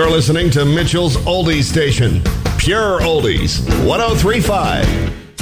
You're listening to Mitchell's Oldies Station. Pure Oldies, 103.5.